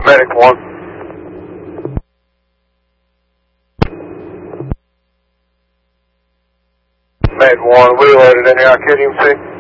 Medic 1. Med 1, we loaded any Arcadium 6.